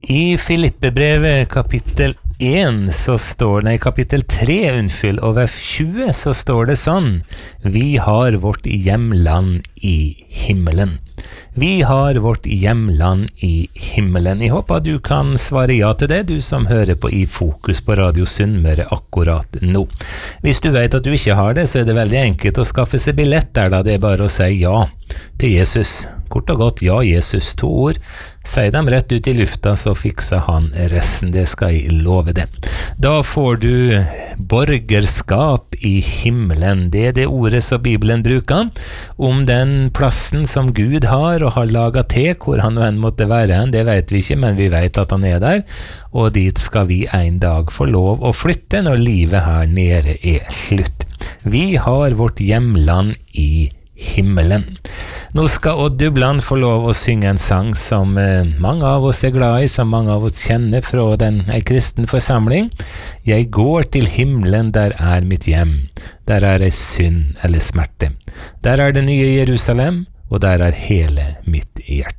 I Filippebrevet kapittel 1 så står det, kapittel 3 og vers 20 så står det sånn: Vi har vårt hjemland i himmelen. Vi har vårt hjemland i himmelen. Jeg håper du kan svare ja til det, du som hører på I Fokus på Radio Sunnmøre akkurat nå. Hvis du vet at du ikke har det, så er det veldig enkelt å skaffe seg billett der da. Det er bare å si ja til Jesus. Kort og godt, ja Jesus, 2 ord. Si dem rett ut I lufta, så fikser han resten, det skal jeg love det. Da får du borgerskap I himmelen. Det er det ordet som Bibelen bruker om den plassen som Gud har og har laget til, hvor han og en måtte være. Det vet vi ikke, men vi vet at han er der, og dit skal vi en dag få lov å flytte når livet her nede er slutt. Vi har vårt hjemland I himmelen. Nå skal Odd Dubland få lov å synge en sang som mange av oss er glad I, som mange av oss kjenner fra en kristen forsamling. Jeg går til himmelen, der er mitt hjem. Der er ei synd eller smerte. Der er det nye Jerusalem, og der er hele mitt hjerte.